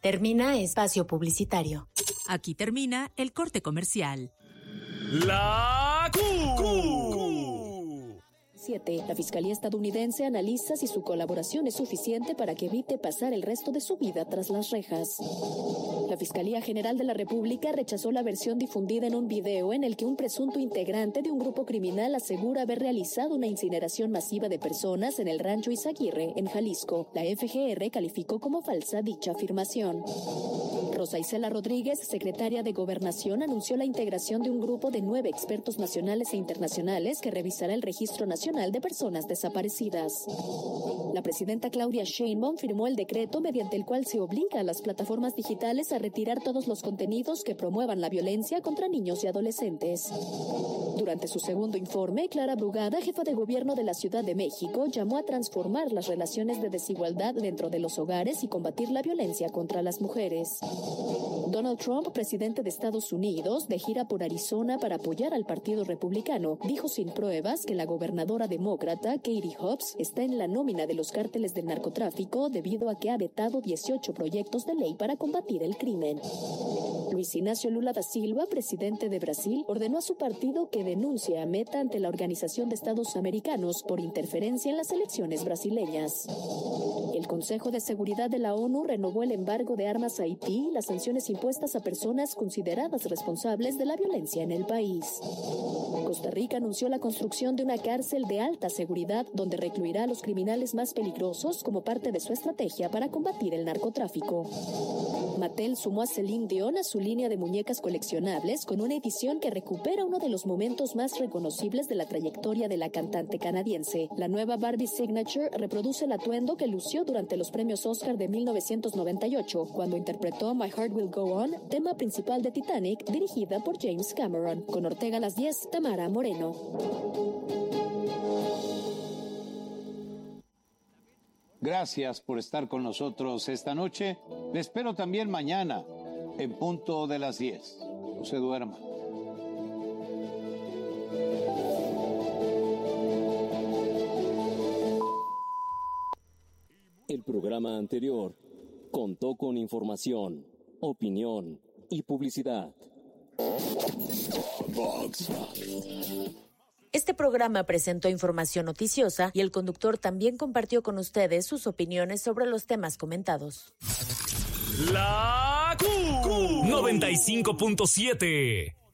Termina espacio publicitario. Aquí termina el corte comercial. La Q. 7. La Fiscalía estadounidense analiza si su colaboración es suficiente para que evite pasar el resto de su vida tras las rejas. La Fiscalía General de la República rechazó la versión difundida en un video en el que un presunto integrante de un grupo criminal asegura haber realizado una incineración masiva de personas en el rancho Izaguirre, en Jalisco. La FGR calificó como falsa dicha afirmación. Rosa Isela Rodríguez, secretaria de Gobernación, anunció la integración de un grupo de 9 expertos nacionales e internacionales que revisará el Registro Nacional de Personas Desaparecidas. La presidenta Claudia Sheinbaum firmó el decreto mediante el cual se obliga a las plataformas digitales a retirar todos los contenidos que promuevan la violencia contra niños y adolescentes. Durante su segundo informe, Clara Brugada, jefa de gobierno de la Ciudad de México, llamó a transformar las relaciones de desigualdad dentro de los hogares y combatir la violencia contra las mujeres. Donald Trump, presidente de Estados Unidos, de gira por Arizona para apoyar al Partido Republicano, dijo sin pruebas que la gobernadora demócrata Katie Hobbs está en la nómina de los cárteles del narcotráfico debido a que ha vetado 18 proyectos de ley para combatir el crimen. Luis Inácio Lula da Silva, presidente de Brasil, ordenó a su partido que denuncie a Meta ante la Organización de Estados Americanos por interferencia en las elecciones brasileñas. El Consejo de Seguridad de la ONU renovó el embargo de armas a Haití y las sanciones impuestas a personas consideradas responsables de la violencia en el país. Costa Rica anunció la construcción de una cárcel de alta seguridad donde recluirá a los criminales más peligrosos como parte de su estrategia para combatir el narcotráfico. Mattel sumó a Celine Dion a su línea de muñecas coleccionables con una edición que recupera uno de los momentos más reconocibles de la trayectoria de la cantante canadiense. La nueva Barbie Signature reproduce el atuendo que lució durante los premios Oscar de 1998, cuando interpretó My Heart Will Go On, tema principal de Titanic, dirigida por James Cameron. Con Ortega a las 10, Tamara Moreno. Gracias por estar con nosotros esta noche. Le espero también mañana, en punto de las 10. No se duerma. El programa anterior contó con información, opinión y publicidad. Este programa presentó información noticiosa y el conductor también compartió con ustedes sus opiniones sobre los temas comentados. La Q 95.7